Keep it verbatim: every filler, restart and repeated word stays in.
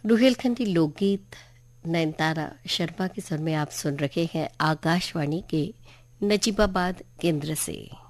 रुहेलखंडी लोकगीत नयनतारा शर्मा के स्वर में आप सुन रहे हैं आकाशवाणी के नजीबाबाद केंद्र से।